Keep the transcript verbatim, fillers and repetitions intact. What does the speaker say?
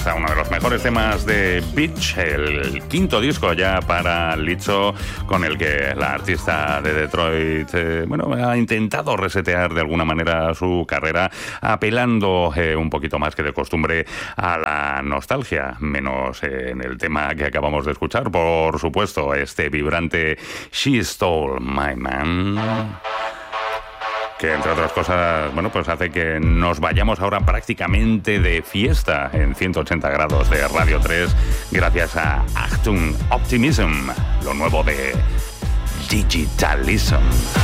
a uno de los mejores temas de Beach, el quinto disco ya para Lizzo, con el que la artista de Detroit eh, bueno, ha intentado resetear de alguna manera su carrera, apelando eh, un poquito más que de costumbre a la nostalgia, menos eh, en el tema que acabamos de escuchar, por supuesto, este vibrante She Stole My Man, que entre otras cosas, bueno, pues hace que nos vayamos ahora prácticamente de fiesta en ciento ochenta grados de Radio tres, gracias a Achtung Optimism, lo nuevo de Digitalism.